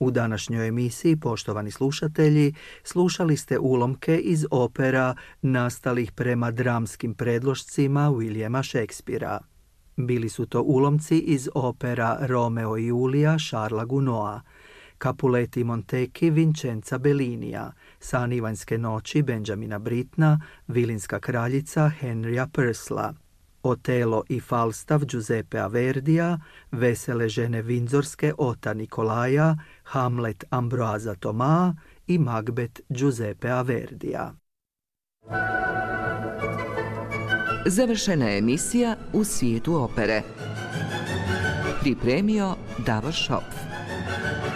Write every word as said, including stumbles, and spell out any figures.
U današnjoj emisiji, poštovani slušatelji, slušali ste ulomke iz opera nastalih prema dramskim predlošcima Williama Shakespearea. Bili su to ulomci iz opera Romeo i Julija Charlesa Gounoda, Capuleti Montecchi Vincenza Bellinija, San Ivanjske noći Benjamina Brittna, Vilinska kraljica Henrya Purcella, Otelo i Falstaff Giuseppea Verdija, Vesele žene Vindzorske Ota Nikolaja, Hamlet Ambroisa Thomas i Macbeth Giuseppea Verdija. Završena je emisija U svijetu opere. Pripremio Davor Šopf.